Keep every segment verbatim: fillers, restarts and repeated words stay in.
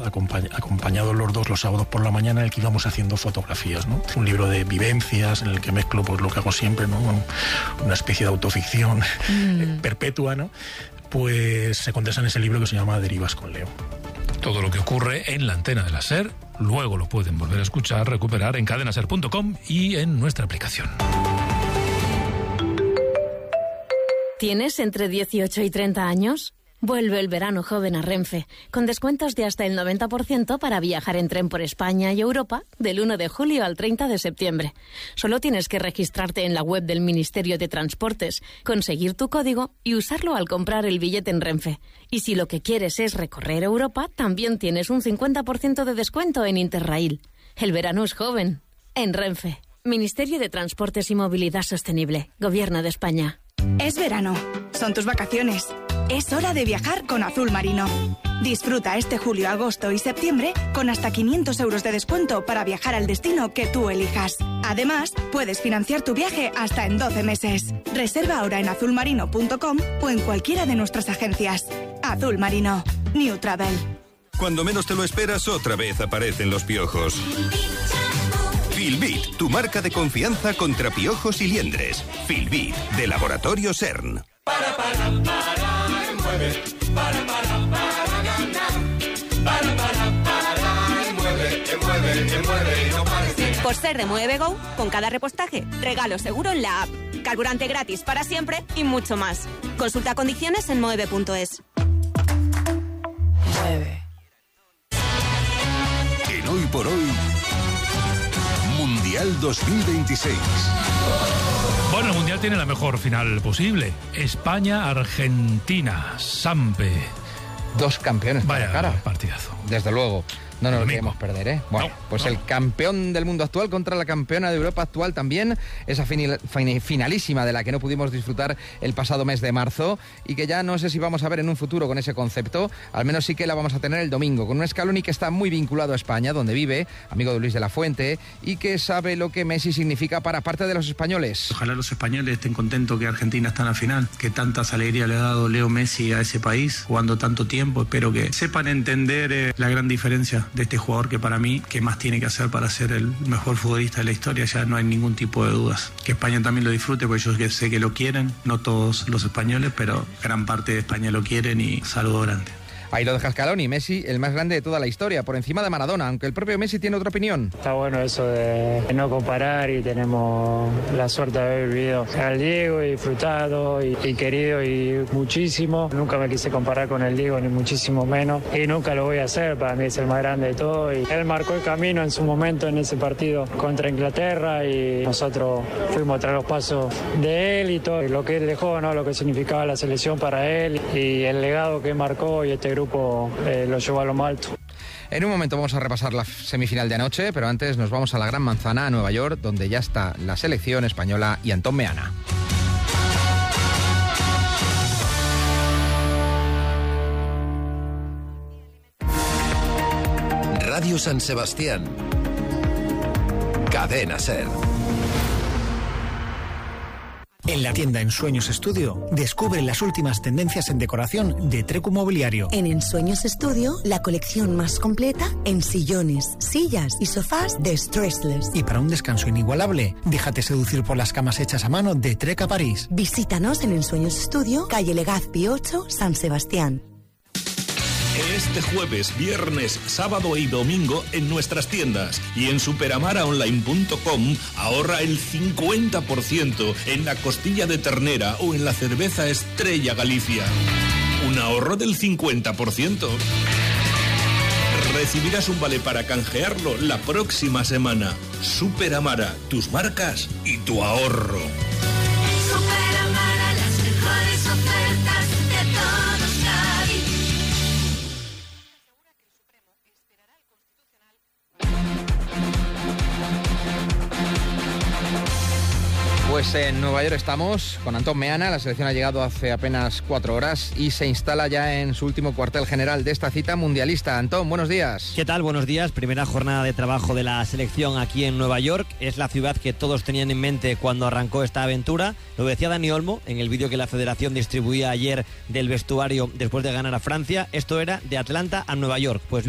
acompañados los dos los sábados por la mañana, en el que íbamos haciendo fotografías, ¿no? Un libro de vivencias en el que mezclo pues lo que hago siempre, ¿no? Una especie de autoficción mm. perpetua, ¿no? Pues se condensa en ese libro que se llama Derivas con Leo. Todo lo que ocurre en la antena de la SER, luego lo pueden volver a escuchar, recuperar en cadena ser punto com y en nuestra aplicación. ¿Tienes entre dieciocho y treinta años? Vuelve el verano joven a Renfe, con descuentos de hasta el noventa por ciento para viajar en tren por España y Europa del uno de julio al treinta de septiembre. Solo tienes que registrarte en la web del Ministerio de Transportes, conseguir tu código y usarlo al comprar el billete en Renfe. Y si lo que quieres es recorrer Europa, también tienes un cincuenta por ciento de descuento en Interrail. El verano es joven. En Renfe. Ministerio de Transportes y Movilidad Sostenible. Gobierno de España. Es verano. Son tus vacaciones. Es hora de viajar con Azul Marino. Disfruta este julio, agosto y septiembre con hasta quinientos euros de descuento para viajar al destino que tú elijas. Además, puedes financiar tu viaje hasta en doce meses. Reserva ahora en azul marino punto com o en cualquiera de nuestras agencias. Azul Marino. New Travel. Cuando menos te lo esperas, otra vez aparecen los piojos. Filbit, tu marca de confianza contra piojos y liendres. Filbit, de Laboratorio CERN. Para, para, para, mueve. Para, para, para ganar. Para, para, para, mueve, mueve, mueve, no pares de... Por ser de Mueve Go, con cada repostaje, regalo seguro en la app. Carburante gratis para siempre y mucho más. Consulta condiciones en mueve punto es. Mueve. En Hoy por Hoy, Mundial dos mil veintiséis. Bueno, el Mundial tiene la mejor final posible. España-Argentina. Sampe. Dos campeones para Vaya cara. Partidazo. Desde luego. No nos lo queremos perder, ¿eh? Bueno, no, pues no. el campeón del mundo actual contra la campeona de Europa actual también. Esa finil, fin, finalísima de la que no pudimos disfrutar el pasado mes de marzo y que ya no sé si vamos a ver en un futuro con ese concepto. Al menos sí que la vamos a tener el domingo con un Scaloni que está muy vinculado a España, donde vive, amigo de Luis de la Fuente, y que sabe lo que Messi significa para parte de los españoles. Ojalá los españoles estén contentos que Argentina está en la final, que tantas alegrías le ha dado Leo Messi a ese país, jugando tanto tiempo. Espero que sepan entender eh, la gran diferencia de este jugador que para mí, ¿qué más tiene que hacer para ser el mejor futbolista de la historia? Ya no hay ningún tipo de dudas. Que España también lo disfrute, porque yo sé que lo quieren, no todos los españoles, pero gran parte de España lo quieren y saludo grande. Ahí lo deja Scaloni, Messi, el más grande de toda la historia, por encima de Maradona, aunque el propio Messi tiene otra opinión. Está bueno eso de no comparar y tenemos la suerte de haber vivido al Diego y disfrutado y, y querido y muchísimo. Nunca me quise comparar con el Diego, ni muchísimo menos, y nunca lo voy a hacer, para mí es el más grande de todo. Y él marcó el camino en su momento en ese partido contra Inglaterra y nosotros fuimos tras los pasos de él y todo lo que él dejó, ¿no? Lo que significaba la selección para él y el legado que marcó y este grupo grupo eh, lo llevó a lo más alto. En un momento vamos a repasar la semifinal de anoche, pero antes nos vamos a la Gran Manzana, a Nueva York, donde ya está la selección española y Antón Meana. Radio San Sebastián. Cadena SER. En la tienda Ensueños Estudio, descubre las últimas tendencias en decoración de Trecu Mobiliario. En Ensueños Estudio, la colección más completa en sillones, sillas y sofás de Stressless. Y para un descanso inigualable, déjate seducir por las camas hechas a mano de Treca París. Visítanos en Ensueños Estudio, calle Legazpi ocho, San Sebastián. Este jueves, viernes, sábado y domingo en nuestras tiendas y en superamara online punto com ahorra el cincuenta por ciento en la costilla de ternera o en la cerveza Estrella Galicia. Un ahorro del cincuenta por ciento. Recibirás un vale para canjearlo la próxima semana. Superamara, tus marcas y tu ahorro. Superamara, las mejores ofertas de todos Cádiz. Pues en Nueva York estamos con Antón Meana. La selección ha llegado hace apenas cuatro horas y se instala ya en su último cuartel general de esta cita mundialista. Antón, buenos días. ¿Qué tal? Buenos días. Primera jornada de trabajo de la selección aquí en Nueva York. Es la ciudad que todos tenían en mente cuando arrancó esta aventura. Lo decía Dani Olmo en el vídeo que la federación distribuía ayer del vestuario después de ganar a Francia. Esto era de Atlanta a Nueva York. Pues bien,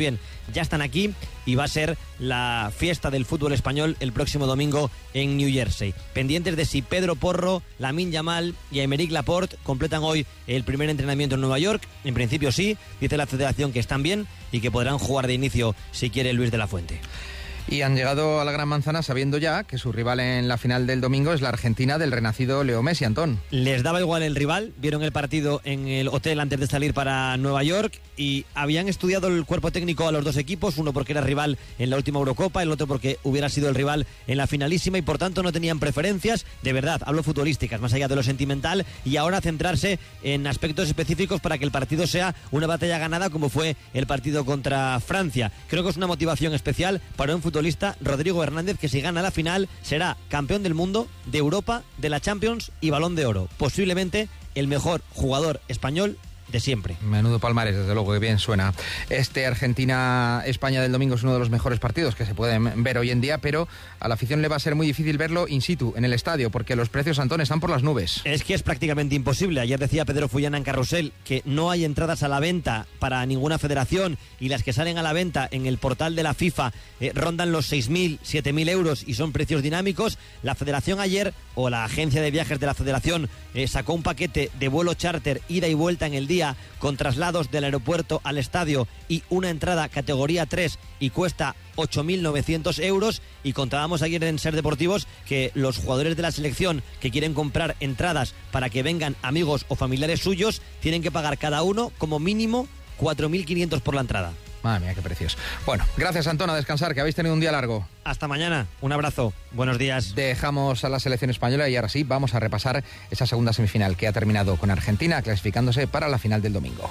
ya están aquí y va a ser la fiesta del fútbol español el próximo domingo en New Jersey. Pendientes de si Pedro Porro, Lamine Yamal y Aymeric Laporte completan hoy el primer entrenamiento en Nueva York. En principio sí, dice la federación que están bien y que podrán jugar de inicio si quiere Luis de la Fuente. Y han llegado a la Gran Manzana sabiendo ya que su rival en la final del domingo es la Argentina del renacido Leo Messi, Antón. Les daba igual el rival, vieron el partido en el hotel antes de salir para Nueva York y habían estudiado el cuerpo técnico a los dos equipos, uno porque era rival en la última Eurocopa, el otro porque hubiera sido el rival en la finalísima y por tanto no tenían preferencias, de verdad, hablo futbolísticas, más allá de lo sentimental, y ahora centrarse en aspectos específicos para que el partido sea una batalla ganada como fue el partido contra Francia. Creo que es una motivación especial para un futbolista, Rodrigo Hernández, que si gana la final será campeón del mundo, de Europa, de la Champions y Balón de Oro. Posiblemente el mejor jugador español de siempre. Menudo palmarés, desde luego, que bien suena. Este Argentina-España del domingo es uno de los mejores partidos que se pueden ver hoy en día, pero a la afición le va a ser muy difícil verlo in situ, en el estadio, porque los precios, Antón, están por las nubes. Es que es prácticamente imposible. Ayer decía Pedro Fullana en Carrusel que no hay entradas a la venta para ninguna federación y las que salen a la venta en el portal de la FIFA eh, rondan los seis mil, siete mil euros y son precios dinámicos. La federación ayer, o la agencia de viajes de la federación, eh, sacó un paquete de vuelo charter ida y vuelta en el día con traslados del aeropuerto al estadio y una entrada categoría tres y cuesta ocho mil novecientos euros, y contábamos ayer en Ser Deportivos que los jugadores de la selección que quieren comprar entradas para que vengan amigos o familiares suyos tienen que pagar cada uno como mínimo cuatro mil quinientos por la entrada. Madre mía, qué precios. Bueno, gracias, Antón, a descansar, que habéis tenido un día largo. Hasta mañana, un abrazo, buenos días. Dejamos a la selección española y ahora sí vamos a repasar esa segunda semifinal que ha terminado con Argentina clasificándose para la final del domingo.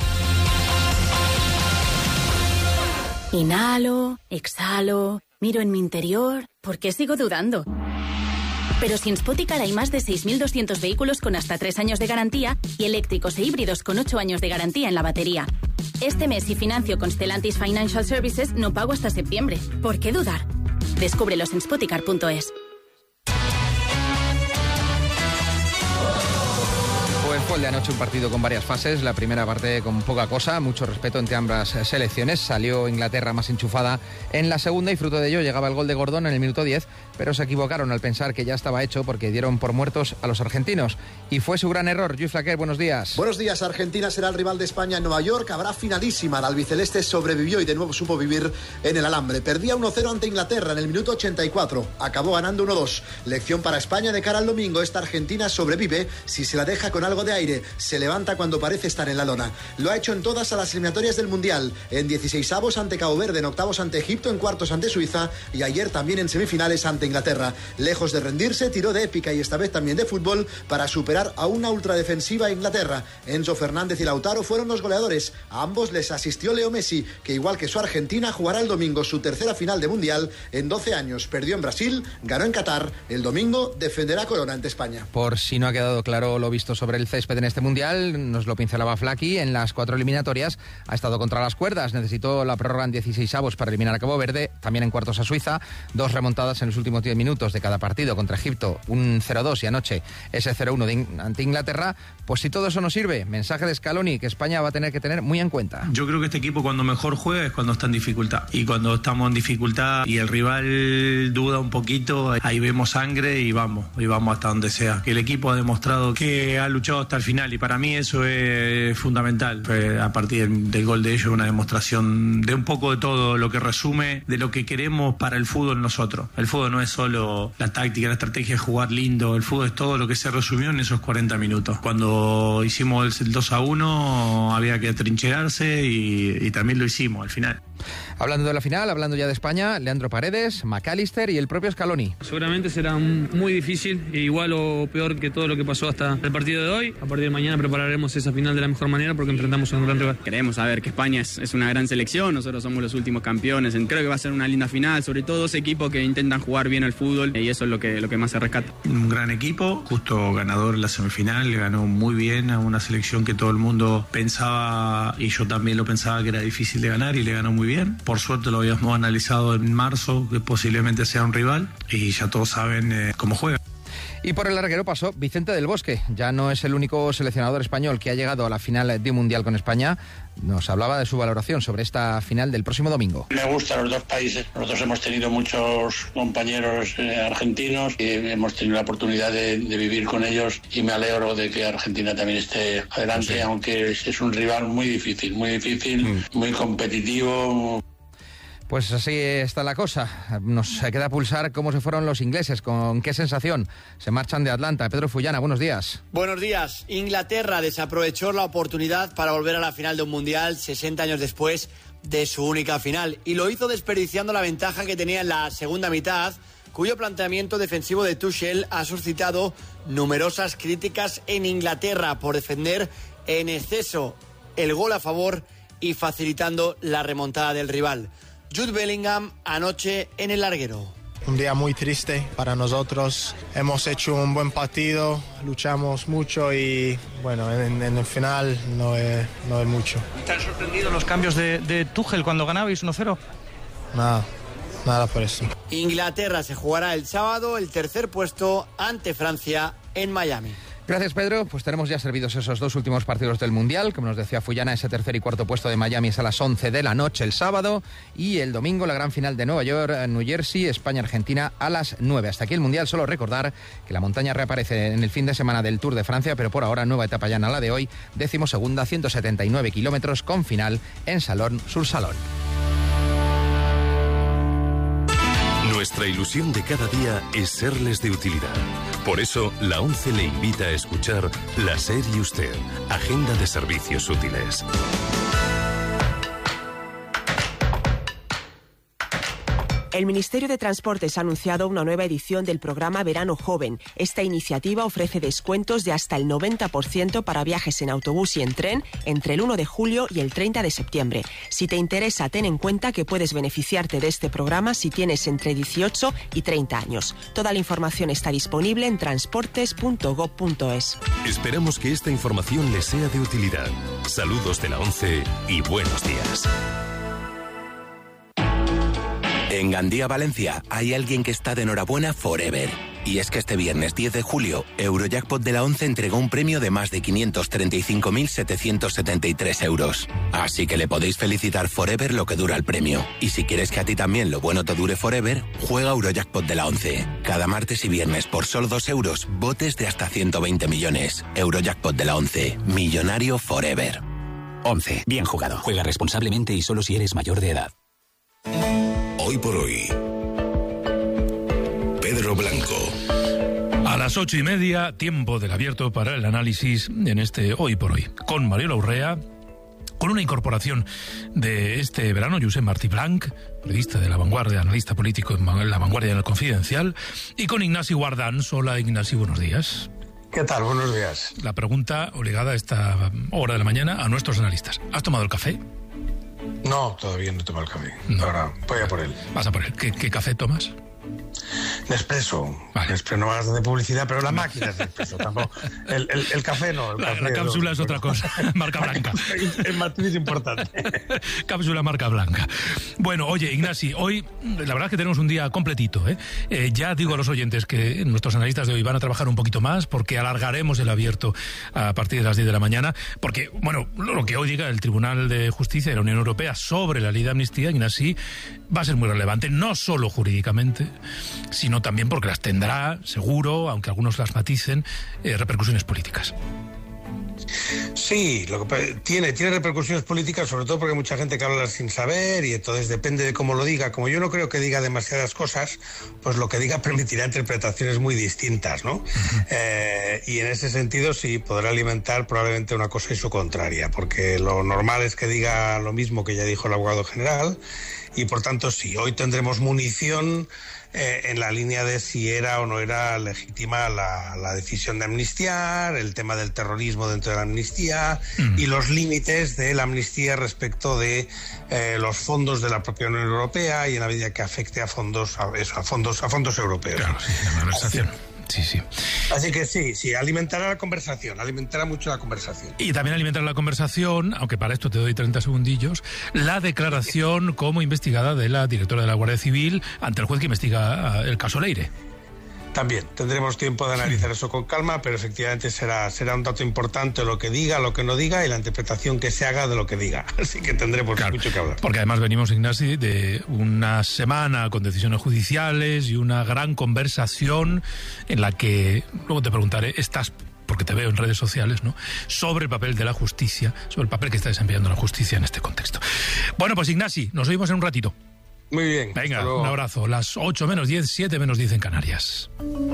Inhalo, exhalo, miro en mi interior. ¿Por qué sigo dudando? Pero si en Spoticar hay más de seis mil doscientos vehículos con hasta tres años de garantía y eléctricos e híbridos con ocho años de garantía en la batería. Este mes, si financio con Stellantis Financial Services, no pago hasta septiembre. ¿Por qué dudar? Descúbrelos en spoticar punto es. Pues fue el de anoche un partido con varias fases. La primera parte con poca cosa, mucho respeto entre ambas selecciones. Salió Inglaterra más enchufada en la segunda y fruto de ello llegaba el gol de Gordon en el minuto diez, pero se equivocaron al pensar que ya estaba hecho porque dieron por muertos a los argentinos. Y fue su gran error. Luis Flaquer, buenos días. Buenos días. Argentina será el rival de España en Nueva York. Habrá finalísima. La albiceleste sobrevivió y de nuevo supo vivir en el alambre. Perdía uno cero ante Inglaterra en el minuto ochenta y cuatro. Acabó ganando uno dos. Lección para España de cara al domingo. Esta Argentina sobrevive si se la deja con algo de aire. Se levanta cuando parece estar en la lona. Lo ha hecho en todas a las eliminatorias del Mundial. En dieciseisavos ante Cabo Verde, en octavos ante Egipto, en cuartos ante Suiza y ayer también en semifinales ante Inglaterra. Lejos de rendirse, tiró de épica y esta vez también de fútbol para superar a una ultradefensiva Inglaterra. Enzo Fernández y Lautaro fueron los goleadores. A ambos les asistió Leo Messi, que igual que su Argentina jugará el domingo su tercera final de Mundial en doce años. Perdió en Brasil, ganó en Qatar. El domingo defenderá corona ante España. Por si no ha quedado claro lo visto sobre el césped en este Mundial, nos lo pincelaba Flaki, en las cuatro eliminatorias ha estado contra las cuerdas, necesitó la prórroga en dieciseisavos para eliminar a Cabo Verde, también en cuartos a Suiza, dos remontadas en los últimos diez minutos de cada partido contra Egipto, un cero dos y anoche ese cero uno ante Inglaterra. Pues si todo eso no sirve, mensaje de Scaloni que España va a tener que tener muy en cuenta. Yo creo que este equipo cuando mejor juega es cuando está en dificultad, y cuando estamos en dificultad y el rival duda un poquito, ahí vemos sangre y vamos, y vamos hasta donde sea. El equipo ha demostrado que ha luchado hasta el final y para mí eso es fundamental. Pues a partir del gol de ellos, una demostración de un poco de todo lo que resume de lo que queremos para el fútbol nosotros. El fútbol no es solo la táctica, la estrategia de jugar lindo, el fútbol es todo lo que se resumió en esos cuarenta minutos. Cuando hicimos el dos a uno había que atrincherarse y, y también lo hicimos al final. Hablando de la final, hablando ya de España, Leandro Paredes, McAllister y el propio Scaloni. Seguramente será muy difícil, igual o peor que todo lo que pasó hasta el partido de hoy. A partir de mañana prepararemos esa final de la mejor manera porque enfrentamos a un gran rival. Queremos saber que España es, es una gran selección, nosotros somos los últimos campeones. Creo que va a ser una linda final, sobre todo dos equipos que intentan jugar bien al fútbol y eso es lo que, lo que más se rescata. Un gran equipo, justo ganador en la semifinal, le ganó muy bien a una selección que todo el mundo pensaba, y yo también lo pensaba, que era difícil de ganar, y le ganó muy bien. Por suerte lo habíamos analizado en marzo, que posiblemente sea un rival, y ya todos saben eh, cómo juega. Y por el larguero pasó Vicente del Bosque. Ya no es el único seleccionador español que ha llegado a la final de un Mundial con España. Nos hablaba de su valoración sobre esta final del próximo domingo. Me gustan los dos países. Nosotros hemos tenido muchos compañeros eh, argentinos y hemos tenido la oportunidad de, de vivir con ellos y me alegro de que Argentina también esté adelante, sí. Aunque es, es un rival muy difícil, muy difícil, mm. muy competitivo. Pues así está la cosa. Nos queda pulsar cómo se fueron los ingleses, con qué sensación se marchan de Atlanta. Pedro Fullana, buenos días. Buenos días. Inglaterra desaprovechó la oportunidad para volver a la final de un Mundial sesenta años después de su única final y lo hizo desperdiciando la ventaja que tenía en la segunda mitad, cuyo planteamiento defensivo de Tuchel ha suscitado numerosas críticas en Inglaterra por defender en exceso el gol a favor y facilitando la remontada del rival. Jude Bellingham anoche en el larguero. Un día muy triste para nosotros. Hemos hecho un buen partido, luchamos mucho y bueno, en, en el final no es, no es mucho. ¿Te han sorprendido los cambios de, de Tuchel cuando ganabais uno cero? Nada, nada por eso. Inglaterra se jugará el sábado el tercer puesto ante Francia en Miami. Gracias, Pedro. Pues tenemos ya servidos esos dos últimos partidos del Mundial. Como nos decía Fullana, ese tercer y cuarto puesto de Miami es a las once de la noche el sábado. Y el domingo la gran final de Nueva York, New Jersey, España-Argentina a las nueve. Hasta aquí el Mundial. Solo recordar que la montaña reaparece en el fin de semana del Tour de Francia, pero por ahora nueva etapa llana la de hoy, decimosegunda, ciento setenta y nueve kilómetros con final en Salón-sur-Salón. Nuestra ilusión de cada día es serles de utilidad. Por eso, la ONCE le invita a escuchar La SER y Usted, Agenda de Servicios Útiles. El Ministerio de Transportes ha anunciado una nueva edición del programa Verano Joven. Esta iniciativa ofrece descuentos de hasta el noventa por ciento para viajes en autobús y en tren entre el uno de julio y el treinta de septiembre. Si te interesa, ten en cuenta que puedes beneficiarte de este programa si tienes entre dieciocho y treinta años. Toda la información está disponible en transportes punto gob punto es. Esperamos que esta información les sea de utilidad. Saludos de la ONCE y buenos días. En Gandía, Valencia, hay alguien que está de enhorabuena forever. Y es que este viernes diez de julio, Eurojackpot de la ONCE entregó un premio de más de quinientos treinta y cinco mil setecientos setenta y tres euros. Así que le podéis felicitar forever lo que dura el premio. Y si quieres que a ti también lo bueno te dure forever, juega Eurojackpot de la ONCE. Cada martes y viernes por solo dos euros, botes de hasta ciento veinte millones. Eurojackpot de la ONCE. Millonario forever. ONCE. Bien jugado. Juega responsablemente y solo si eres mayor de edad. Hoy por hoy, Pedro Blanco. A las ocho y media, tiempo del abierto para el análisis en este Hoy por Hoy. Con Mariola Urrea, con una incorporación de este verano, Josep Martí Blanc, periodista de La Vanguardia, analista político en La Vanguardia en el Confidencial, y con Ignasi Guardans. Hola, Ignasi, buenos días. ¿Qué tal? Buenos días. La pregunta obligada a esta hora de la mañana a nuestros analistas. ¿Has tomado el café? No, todavía no tomo el café. No. Ahora voy a por él. Vas a por él. ¿Qué, qué café tomas? Nespresso. Vale. Nespresso, no hagas de publicidad, pero la máquina es Nespresso. Tampoco. El, el, el café no. El la, café la cápsula no, es otra cosa. Marca blanca. El Martín es importante. Cápsula marca blanca. Bueno, oye, Ignasi, hoy la verdad es que tenemos un día completito. ¿eh? Eh, ya digo a los oyentes que nuestros analistas de hoy van a trabajar un poquito más porque alargaremos el abierto a partir de las diez de la mañana. Porque, bueno, lo que hoy diga el Tribunal de Justicia de la Unión Europea sobre la ley de amnistía, Ignasi, va a ser muy relevante, no solo jurídicamente, sino también porque las tendrá, seguro, aunque algunos las maticen, eh, repercusiones políticas. Sí, lo que tiene, tiene repercusiones políticas, sobre todo porque hay mucha gente que habla sin saber y entonces depende de cómo lo diga. Como yo no creo que diga demasiadas cosas, pues lo que diga permitirá interpretaciones muy distintas, ¿no? Uh-huh. Eh, y en ese sentido sí, podrá alimentar probablemente una cosa y su contraria, porque lo normal es que diga lo mismo que ya dijo el abogado general y por tanto sí, hoy tendremos munición Eh, en la línea de si era o no era legítima la, la decisión de amnistiar, el tema del terrorismo dentro de la amnistía mm. y los límites de la amnistía respecto de eh, los fondos de la propia Unión Europea y en la medida que afecte a fondos a, eso, a fondos a fondos europeos. Claro, sí, la malversación. Sí, sí. Así que sí, sí, alimentará la conversación, alimentará mucho la conversación. Y también alimentará la conversación, aunque para esto te doy treinta segundillos, la declaración como investigada de la directora de la Guardia Civil ante el juez que investiga el caso Leire. también tendremos tiempo de analizar eso con calma, pero efectivamente será, será un dato importante lo que diga, lo que no diga y la interpretación que se haga de lo que diga. Así que tendremos claro, mucho que hablar. Porque además venimos, Ignasi, de una semana con decisiones judiciales y una gran conversación en la que, luego te preguntaré, estás, porque te veo en redes sociales, ¿no?, sobre el papel de la justicia, sobre el papel que está desempeñando la justicia en este contexto. Bueno, pues Ignasi, nos oímos en un ratito. Muy bien. Venga, un abrazo. Las ocho menos diez, siete menos diez en Canarias.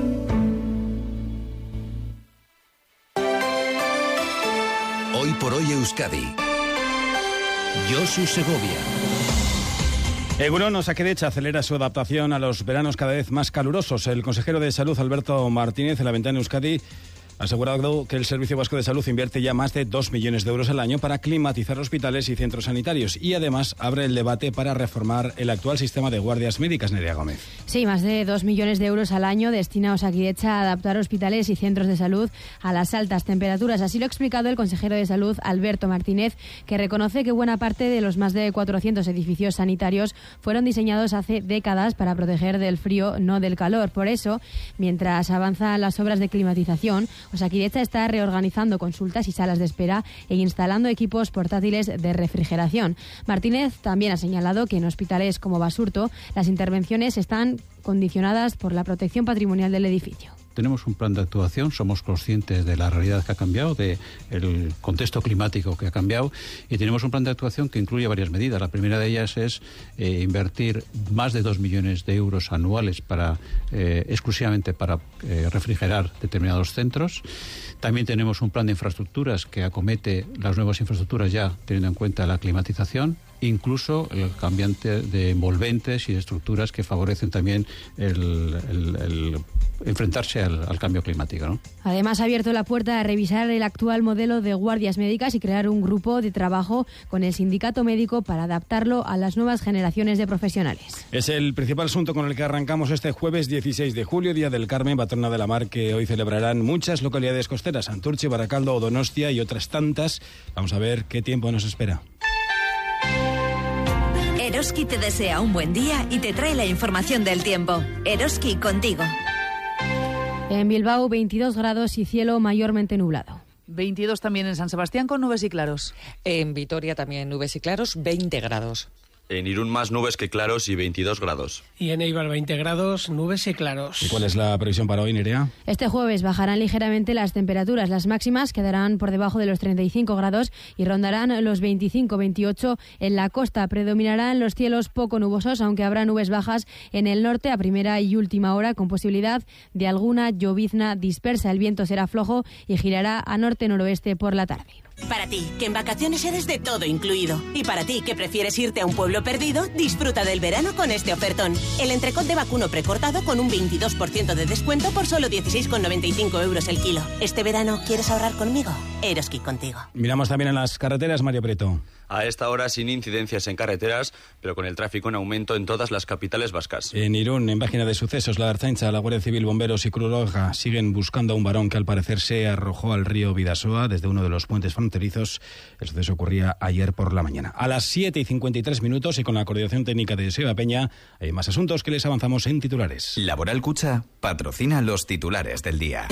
Hoy por hoy Euskadi. Josu Segovia. Egunon, Osakidetza acelera su adaptación a los veranos cada vez más calurosos. El consejero de Salud, Alberto Martínez, en La Ventana Euskadi, ha asegurado que el Servicio Vasco de Salud invierte ya más de dos millones de euros al año para climatizar hospitales y centros sanitarios y además abre el debate para reformar el actual sistema de guardias médicas. Nerea Gómez. Sí, más de dos millones de euros al año destina Osakidetza a adaptar hospitales y centros de salud a las altas temperaturas. Así lo ha explicado el consejero de Salud, Alberto Martínez, que reconoce que buena parte de los más de cuatrocientos edificios sanitarios fueron diseñados hace décadas para proteger del frío, no del calor. Por eso, mientras avanzan las obras de climatización, Osakidetza está reorganizando consultas y salas de espera e instalando equipos portátiles de refrigeración. Martínez también ha señalado que en hospitales como Basurto las intervenciones están condicionadas por la protección patrimonial del edificio. Tenemos un plan de actuación, somos conscientes de la realidad que ha cambiado, del contexto climático que ha cambiado y tenemos un plan de actuación que incluye varias medidas. La primera de ellas es eh, invertir más de dos millones de euros anuales para eh, exclusivamente para eh, refrigerar determinados centros. También tenemos un plan de infraestructuras que acomete las nuevas infraestructuras ya teniendo en cuenta la climatización, incluso el cambiante de envolventes y de estructuras que favorecen también el, el, el enfrentarse al, al cambio climático, ¿no? Además, ha abierto la puerta a revisar el actual modelo de guardias médicas y crear un grupo de trabajo con el sindicato médico para adaptarlo a las nuevas generaciones de profesionales. Es el principal asunto con el que arrancamos este jueves dieciséis de julio, Día del Carmen, patrona de la mar, que hoy celebrarán muchas localidades costeras, Santurce, Baracaldo, Donostia y otras tantas. Vamos a ver qué tiempo nos espera. Eroski te desea un buen día y te trae la información del tiempo. Eroski contigo. En Bilbao, veintidós grados y cielo mayormente nublado. veintidós también en San Sebastián con nubes y claros. En Vitoria también nubes y claros, veinte grados. En Irún más nubes que claros y veintidós grados. Y en Eibar veinte grados, nubes y claros. ¿Y cuál es la previsión para hoy, Nerea? Este jueves bajarán ligeramente las temperaturas. Las máximas quedarán por debajo de los treinta y cinco grados y rondarán los veinticinco veintiocho en la costa. Predominarán los cielos poco nubosos, aunque habrá nubes bajas en el norte a primera y última hora, con posibilidad de alguna llovizna dispersa. El viento será flojo y girará a norte-noroeste por la tarde. Para ti, que en vacaciones eres de todo incluido. Y para ti, que prefieres irte a un pueblo perdido, disfruta del verano con este ofertón. El entrecot de vacuno precortado con un veintidós por ciento de descuento por solo dieciséis con noventa y cinco euros el kilo. ¿Este verano quieres ahorrar conmigo? Eroski contigo. Miramos también en las carreteras, Mario Preto. A esta hora sin incidencias en carreteras, pero con el tráfico en aumento en todas las capitales vascas. En Irún, en página de sucesos, la Ertzaintza, la Guardia Civil, bomberos y Cruz Roja siguen buscando a un varón que al parecer se arrojó al río Bidasoa desde uno de los puentes fronterizos. El suceso ocurría ayer por la mañana. A las siete y cincuenta y tres minutos y con la coordinación técnica de Seba Peña, hay más asuntos que les avanzamos en titulares. Laboral Cucha patrocina los titulares del día.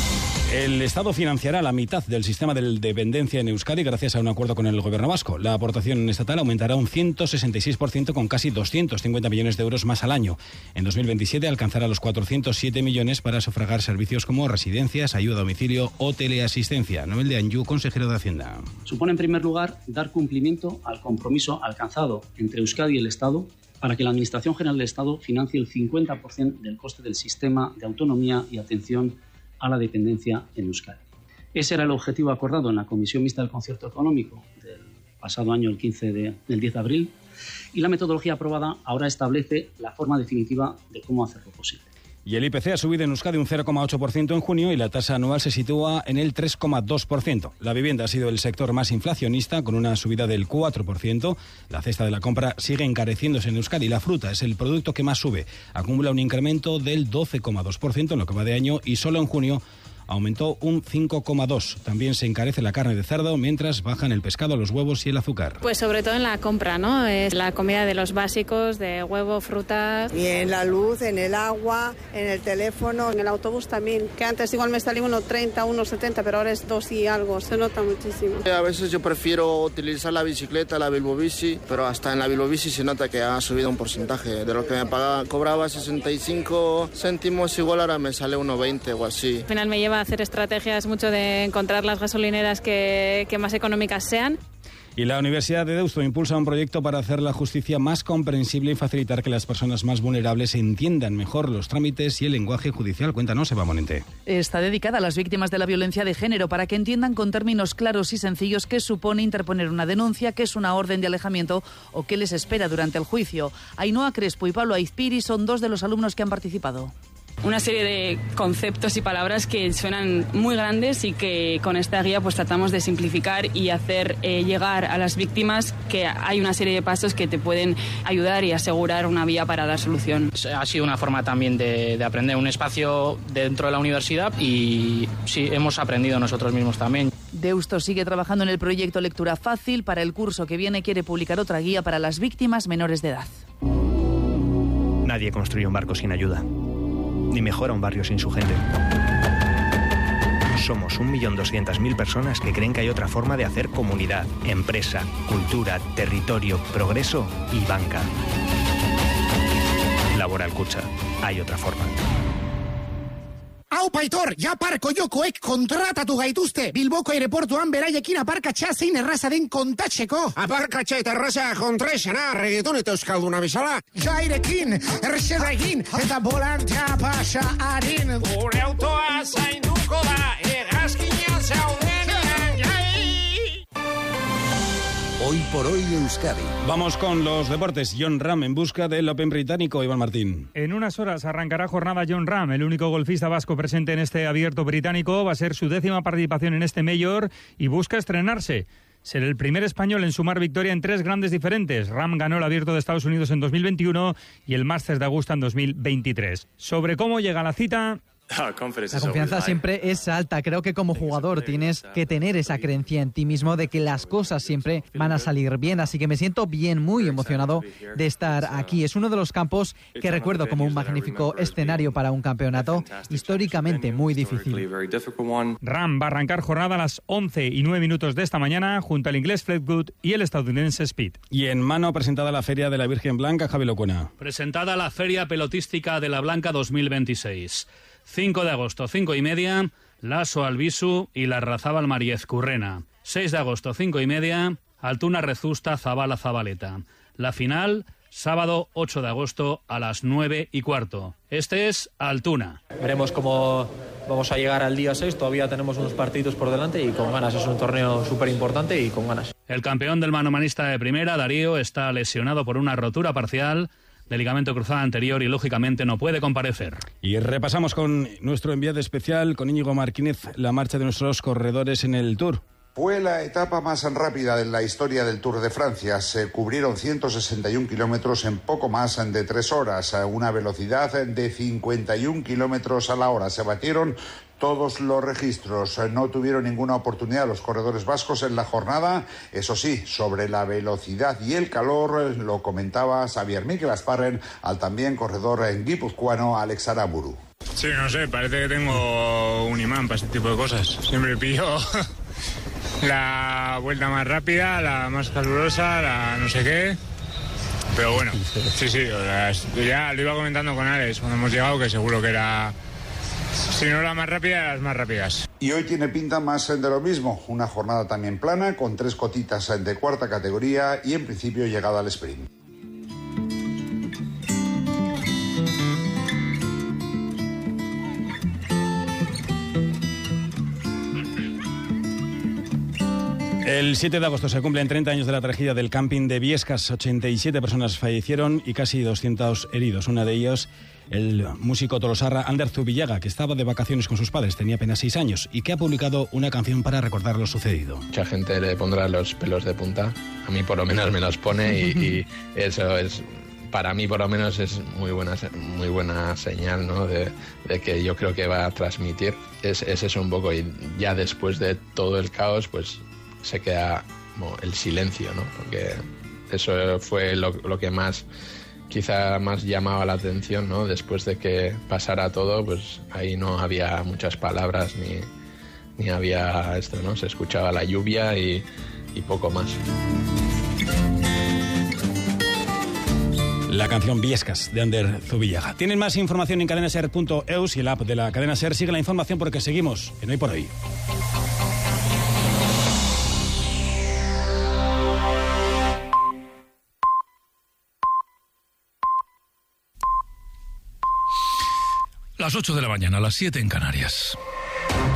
El Estado financiará la mitad del sistema de dependencia en Euskadi gracias a un acuerdo con el Gobierno vasco. La aportación estatal aumentará un ciento sesenta y seis por ciento con casi doscientos cincuenta millones de euros más al año. En dos mil veintisiete alcanzará los cuatrocientos siete millones para sufragar servicios como residencias, ayuda a domicilio o teleasistencia. Noel de Anjou, consejero de Hacienda. Supone, en primer lugar, dar cumplimiento al compromiso alcanzado entre Euskadi y el Estado para que la Administración General del Estado financie el cincuenta por ciento del coste del sistema de autonomía y atención a la dependencia en Euskadi. Ese era el objetivo acordado en la Comisión Mixta del Concierto Económico del pasado año, el quince de, del diez de abril, y la metodología aprobada ahora establece la forma definitiva de cómo hacerlo posible. Y el I P C ha subido en Euskadi un cero coma ocho por ciento en junio y la tasa anual se sitúa en el tres coma dos por ciento. La vivienda ha sido el sector más inflacionista con una subida del cuatro por ciento. La cesta de la compra sigue encareciéndose en Euskadi. La fruta es el producto que más sube. Acumula un incremento del doce coma dos por ciento en lo que va de año y solo en junio ha aumentó un cinco coma dos. También se encarece la carne de cerdo, mientras bajan el pescado, los huevos y el azúcar. Pues sobre todo en la compra, ¿no? Es la comida de los básicos, de huevo, frutas. Y en la luz, en el agua, en el teléfono, en el autobús también. Que antes igual me salía uno treinta, uno setenta, pero ahora es dos y algo. Se nota muchísimo. A veces yo prefiero utilizar la bicicleta, la Bilbobici, pero hasta en la Bilbobici se nota que ha subido un porcentaje. De lo que me pagaba, cobraba sesenta y cinco céntimos, igual ahora me sale uno veinte o así. Al final me lleva a hacer estrategias mucho de encontrar las gasolineras que, que más económicas sean. Y la Universidad de Deusto impulsa un proyecto para hacer la justicia más comprensible y facilitar que las personas más vulnerables entiendan mejor los trámites y el lenguaje judicial. Cuéntanos, Eva Monente. Está dedicada a las víctimas de la violencia de género para que entiendan con términos claros y sencillos qué supone interponer una denuncia, qué es una orden de alejamiento o qué les espera durante el juicio. Ainhoa Crespo y Pablo Aizpiri son dos de los alumnos que han participado. Una serie de conceptos y palabras que suenan muy grandes y que con esta guía pues tratamos de simplificar y hacer eh, llegar a las víctimas que hay una serie de pasos que te pueden ayudar y asegurar una vía para dar solución. Ha sido una forma también de, de aprender un espacio dentro de la universidad y sí, hemos aprendido nosotros mismos también. Deusto sigue trabajando en el proyecto Lectura Fácil. Para el curso que viene quiere publicar otra guía para las víctimas menores de edad. Nadie construye un barco sin ayuda, ni mejora un barrio sin su gente. Somos un millón doscientas mil personas que creen que hay otra forma de hacer comunidad, empresa, cultura, territorio, progreso y banca. Laboral Kutxa. Hay otra forma. Hau paitor, ja parko jokoek kontratatu gaituzte. Bilboko aireportuan beraiekin aparkatxa zein erraza den kontatzeko. Aparkatxa eta erraza kontresana, reggaeton eta euskalduna bezala. Jairekin, errexeda egin, eta bolantea pasa harin. Gure autoa zainduko da, egazkina zaudenean jai. Hoy por hoy Euskadi. Vamos con los deportes. Jon Rahm en busca del Open británico. Iván Martín. En unas horas arrancará jornada Jon Rahm, el único golfista vasco presente en este abierto británico. Va a ser su décima participación en este Major y busca estrenarse. Ser el primer español en sumar victoria en tres grandes diferentes. Rahm ganó el Abierto de Estados Unidos en dos mil veintiuno y el Masters de Augusta en dos mil veintitrés. Sobre cómo llega la cita... La confianza siempre es alta. Creo que como jugador tienes que tener esa creencia en ti mismo de que las cosas siempre van a salir bien. Así que me siento bien, muy emocionado de estar aquí. Es uno de los campos que recuerdo como un magnífico escenario para un campeonato históricamente muy difícil. Rahm va a arrancar jornada a las once y nueve minutos de esta mañana junto al inglés Fleetwood y el estadounidense Speed. Y en mano presentada la Feria de la Virgen Blanca, Javi Locuena. Presentada la Feria Pelotística de la Blanca dos mil veintiséis. cinco de agosto, cinco y media, Lasso Albisu y la Larrazábal Mariez Currena. seis de agosto, cinco y media, Altuna Rezusta Zabala Zabaleta. La final, sábado ocho de agosto a las nueve y cuarto. Este es Altuna. Veremos cómo vamos a llegar al día seis, todavía tenemos unos partidos por delante y con ganas. Es un torneo súper importante y con ganas. El campeón del manomanista de primera, Darío, está lesionado por una rotura parcial de ligamento cruzado anterior y lógicamente no puede comparecer. Y repasamos con nuestro enviado especial, con Íñigo Martínez, la marcha de nuestros corredores en el Tour. Fue la etapa más rápida de la historia del Tour de Francia. Se cubrieron ciento sesenta y un kilómetros en poco más de tres horas, a una velocidad de cincuenta y un kilómetros a la hora. Se batieron todos los registros. No tuvieron ninguna oportunidad los corredores vascos en la jornada. Eso sí, sobre la velocidad y el calor lo comentaba Xavier Mikel Asparren al también corredor guipuzcoano Alex Aramburu. Sí, no sé, parece que tengo un imán para este tipo de cosas. Siempre pillo la vuelta más rápida, la más calurosa, la no sé qué. Pero bueno, sí, sí, ya lo iba comentando con Alex cuando hemos llegado, que seguro que era, si no la más rápida, las más rápidas. Y hoy tiene pinta más de lo mismo, una jornada también plana, con tres cotitas de cuarta categoría y en principio llegada al sprint. El siete de agosto se cumplen treinta años de la tragedia del camping de Biescas. ochenta y siete personas fallecieron y casi doscientos heridos. Una de ellos, el músico tolosarra Ander Zubillaga, que estaba de vacaciones con sus padres, tenía apenas seis años, y que ha publicado una canción para recordar lo sucedido. Mucha gente le pondrá los pelos de punta, a mí por lo menos me los pone, y, y eso es para mí por lo menos es muy buena, muy buena señal, ¿no? de, de que yo creo que va a transmitir. Es, es eso un poco, y ya después de todo el caos pues se queda como el silencio, ¿no? Porque eso fue lo, lo que más quizá más llamaba la atención, ¿no? Después de que pasara todo, pues ahí no había muchas palabras ni, ni había esto, ¿no? Se escuchaba la lluvia y, y poco más. La canción Viescas de Ander Zubillaga. Tienen más información en cadenaser punto eus y el app de la cadena SER. Sigue la información porque seguimos en Hoy por Hoy. Las ocho de la mañana, las siete en Canarias.